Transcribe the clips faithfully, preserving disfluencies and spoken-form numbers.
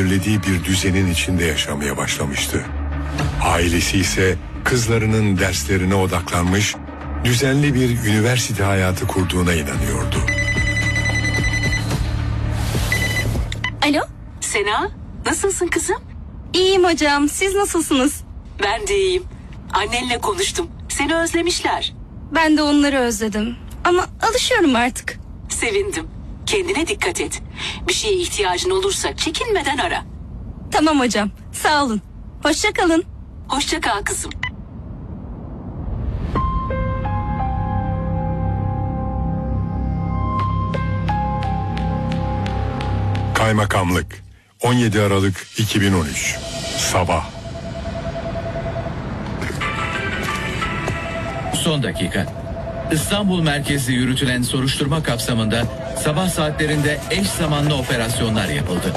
belirlediği bir düzenin içinde yaşamaya başlamıştı. Ailesi ise kızlarının derslerine odaklanmış, düzenli bir üniversite hayatı kurduğuna inanıyordu. Alo? Sena, nasılsın kızım? İyiyim hocam, siz nasılsınız? Ben de iyiyim. Annenle konuştum. Seni özlemişler. Ben de onları özledim. Ama alışıyorum artık. Sevindim. Kendine dikkat et. Bir şeye ihtiyacın olursa çekinmeden ara. Tamam hocam, sağ olun. Hoşça kalın. Hoşça kal kızım. Kaymakamlık on yedi Aralık iki bin on üç Sabah. Son dakika. İstanbul merkezli yürütülen soruşturma kapsamında sabah saatlerinde eş zamanlı operasyonlar yapıldı.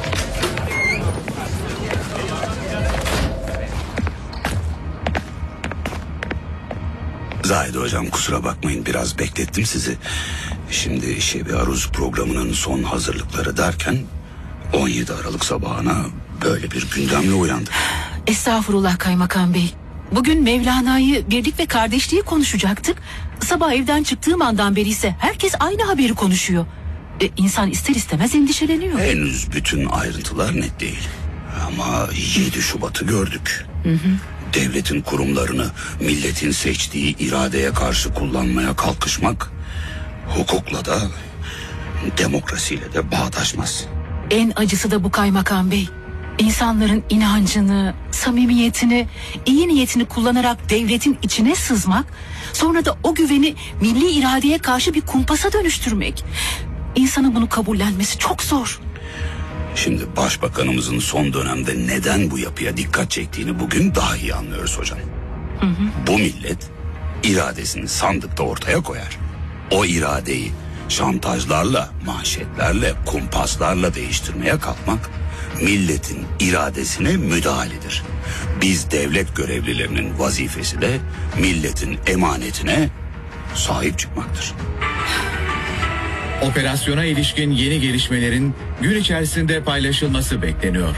Zahide hocam, kusura bakmayın, biraz beklettim sizi. Şimdi Şebi Aruz programının son hazırlıkları derken on yedi Aralık sabahına böyle bir gündemle uyandık. Estağfurullah kaymakam bey. Bugün Mevlana'yı, birlik ve kardeşliği konuşacaktık. Sabah evden çıktığım andan beri ise herkes aynı haberi konuşuyor. E, insan ister istemez endişeleniyor. Henüz bütün ayrıntılar net değil. Ama yedi Şubat'ı gördük. Hı hı. Devletin kurumlarını milletin seçtiği iradeye karşı kullanmaya kalkışmak hukukla da demokrasiyle de bağdaşmaz. En acısı da bu kaymakam bey. İnsanların inancını, samimiyetini, iyi niyetini kullanarak devletin içine sızmak, sonra da o güveni milli iradeye karşı bir kumpasa dönüştürmek. İnsanın bunu kabullenmesi çok zor. Şimdi başbakanımızın son dönemde neden bu yapıya dikkat çektiğini bugün daha iyi anlıyoruz hocam. Hı hı. Bu millet iradesini sandıkta ortaya koyar. O iradeyi şantajlarla, manşetlerle, kumpaslarla değiştirmeye kalkmak milletin iradesine müdahaledir. Biz devlet görevlilerinin vazifesi de milletin emanetine sahip çıkmaktır. Operasyona ilişkin yeni gelişmelerin gün içerisinde paylaşılması bekleniyor.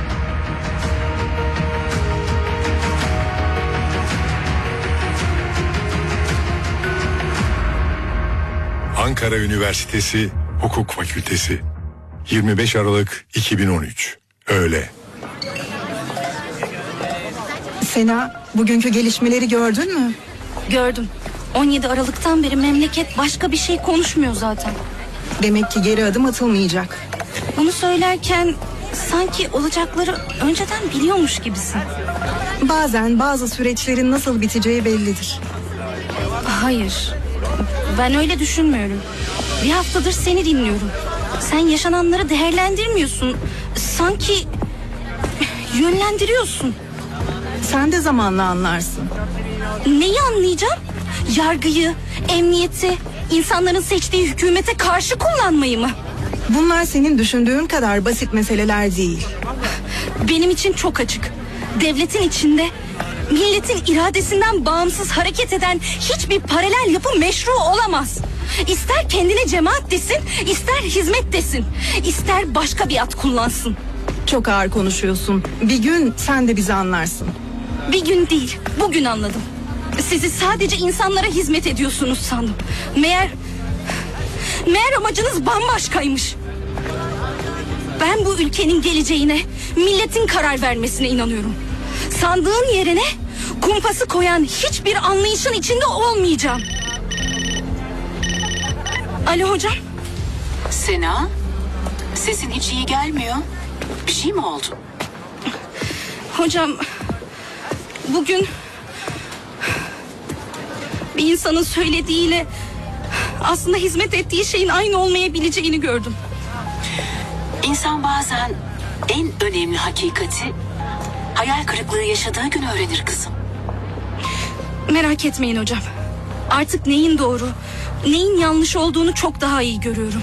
Ankara Üniversitesi Hukuk Fakültesi yirmi beş Aralık iki bin on üç Öğle. Sena, bugünkü gelişmeleri gördün mü? Gördüm. on yedi Aralık'tan beri memleket başka bir şey konuşmuyor zaten. Demek ki geri adım atılmayacak. Bunu söylerken sanki olacakları önceden biliyormuş gibisin. Bazen bazı süreçlerin nasıl biteceği bellidir. Hayır, ben öyle düşünmüyorum. Bir haftadır seni dinliyorum. Sen yaşananları değerlendirmiyorsun. Sanki yönlendiriyorsun. Sen de zamanla anlarsın. Neyi anlayacağım? Yargıyı, emniyeti, insanların seçtiği hükümete karşı kullanmayı mı? Bunlar senin düşündüğün kadar basit meseleler değil. Benim için çok açık. Devletin içinde milletin iradesinden bağımsız hareket eden hiçbir paralel yapı meşru olamaz. İster kendine cemaat desin, ister hizmet desin, ister başka bir ad kullansın. Çok ağır konuşuyorsun. Bir gün sen de bizi anlarsın. Bir gün değil, bugün anladım. Sizi sadece insanlara hizmet ediyorsunuz sandım. Meğer... Meğer amacınız bambaşkaymış. Ben bu ülkenin geleceğine, milletin karar vermesine inanıyorum. Sandığın yerine kumpası koyan hiçbir anlayışın içinde olmayacağım. Alo hocam. Sena, sesin hiç iyi gelmiyor. Bir şey mi oldu? Hocam, bugün bir insanın söylediğiyle aslında hizmet ettiği şeyin aynı olmayabileceğini gördüm. İnsan bazen en önemli hakikati hayal kırıklığı yaşadığı gün öğrenir kızım. Merak etmeyin hocam. Artık neyin doğru, neyin yanlış olduğunu çok daha iyi görüyorum.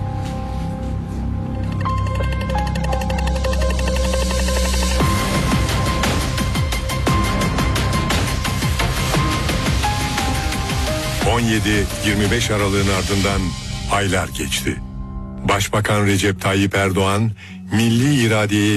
on yedi yirmi beş Aralık'ın ardından aylar geçti. Başbakan Recep Tayyip Erdoğan milli iradeye